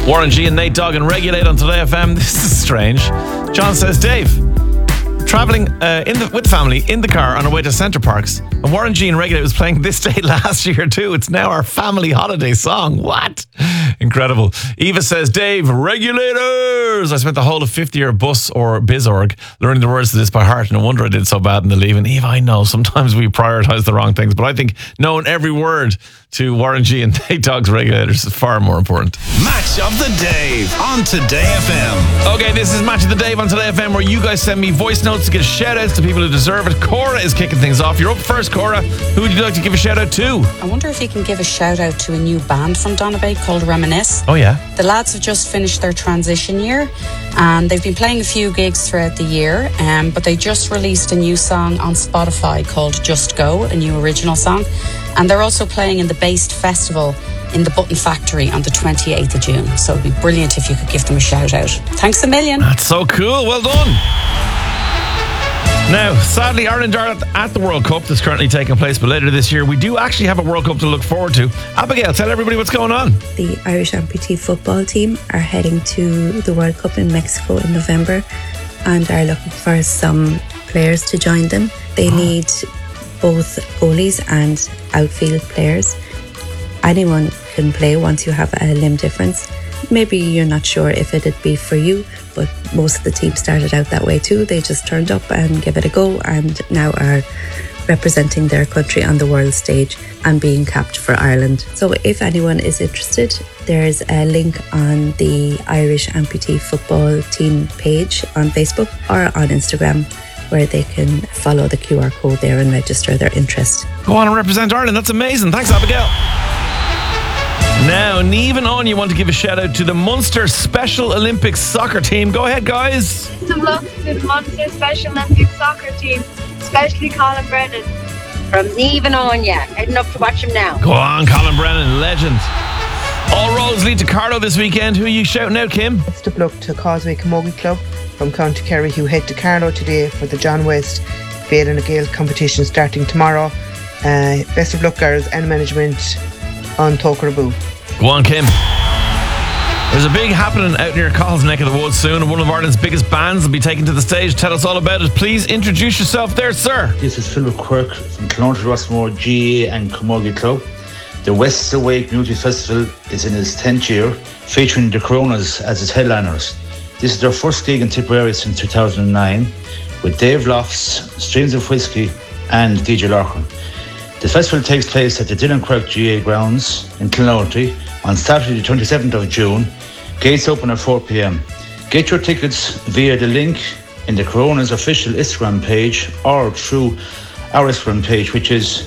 Warren G and Nate Dogg and Regulate on Today FM. This is strange. John says, Dave, travelling with the family in the car on our way to Centre Parks, and Warren G and Regulate was playing This Day last year too. It's now our family holiday song. What? Incredible. Eva says, Dave, Regulators. I spent the whole of fifth year bus or Bizorg learning the words to this by heart. No wonder I did so bad in the leaving. Eva, I know sometimes we prioritise the wrong things, but I think knowing every word to Warren G and Nate Dogg's Regulators is far more important. Match of the Dave on Today FM. Okay, this is Match of the Dave on Today FM, where you guys send me voice notes to give shout outs to people who deserve it. Cora is kicking things off. You're up first, Cora. Who would you like to give a shout out to? I wonder if you can give a shout out to a new band from Donabate called Reminisce. Oh yeah. The lads have just finished their transition year and they've been playing a few gigs throughout the year, but they just released a new song on Spotify called Just Go, a new original song. And they're also playing in the Based Festival in the Button Factory on the 28th of June. So it'd be brilliant if you could give them a shout out. Thanks a million. That's so cool. Well done. Now, sadly, Ireland are at the World Cup that's currently taking place, but later this year we do actually have a World Cup to look forward to. Abigail, tell everybody what's going on. The Irish amputee football team are heading to the World Cup in Mexico in November and are looking for some players to join them. They need both goalies and outfield players. Anyone can play once you have a limb difference. Maybe you're not sure if it'd be for you, but most of the team started out that way too. They just turned up and gave it a go and now are representing their country on the world stage and being capped for Ireland. So if anyone is interested, there's a link on the Irish amputee football team page on Facebook or on Instagram where they can follow the QR code there and register their interest. Go on and represent Ireland. That's amazing. Thanks, Abigail. Now, Niamh and Anya want to give a shout out to the Munster Special Olympics soccer team. Go ahead, guys. Best of luck to the Munster Special Olympics soccer team, especially Colin Brennan. From Niamh and Anya, heading up to watch him now. Go on, Colin Brennan, legend. All roads lead to Carlow this weekend. Who are you shouting out, Kim? Best of luck to Causeway Camogie Club from County Kerry, who head to Carlow today for the John West Vale and Gale competition starting tomorrow. Best of luck, girls and management on Tokeraboo. Go on, Kim. There's a big happening out near Cahill's neck of the woods soon, and one of Ireland's biggest bands will be taken to the stage. Tell us all about it. Please introduce yourself there, sir. This is Philip Quirk from Clontarf Rossmore GA and Camogie Club. The West Awake Music Festival is in its 10th year, featuring the Coronas as its headliners. This is their first gig in Tipperary since 2009, with Dave Lofts, Streams of Whiskey and DJ Larkin. The festival takes place at the Dylan Quirk GA grounds in Clontarf on Saturday the 27th of June. Gates open at 4 p.m. Get your tickets via the link in the Corona's official Instagram page or through our Instagram page, which is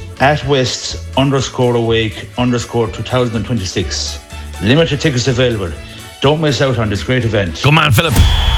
@West_Awake_2026. Limited tickets available. Don't miss out on this great event. Good man, Philip.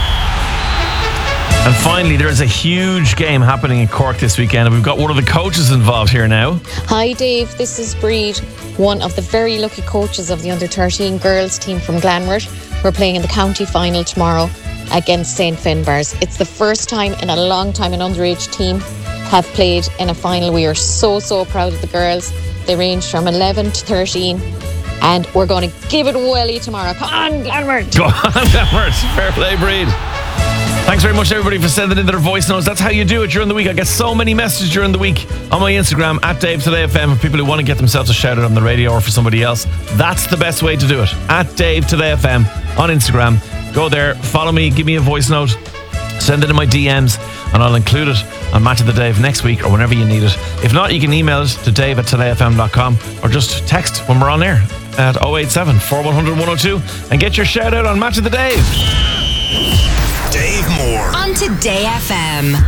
And finally, there's a huge game happening in Cork this weekend, and we've got one of the coaches involved here now. Hi Dave, this is Breed, one of the very lucky coaches of the under-13 girls team from Glanward. We're playing in the county final tomorrow against St. Finbarrs. It's the first time in a long time an underage team have played in a final. We are so proud of the girls. They range from 11 to 13 and we're going to give it a welly tomorrow. Come on, Glanward! Go on, Glanward! Fair play, Breed. Thanks very much, everybody, for sending in their voice notes. That's how you do it during the week. I get so many messages during the week on my Instagram, @DaveTodayFM, for people who want to get themselves a shout out on the radio or for somebody else. That's the best way to do it. @DaveTodayFM on Instagram. Go there, follow me, give me a voice note, send it in my DMs, and I'll include it on Match of the Dave next week or whenever you need it. If not, you can email it to dave@todayfm.com or just text when we're on air at 087 4100 102 and get your shout out on Match of the Dave. Dave Moore on Today FM.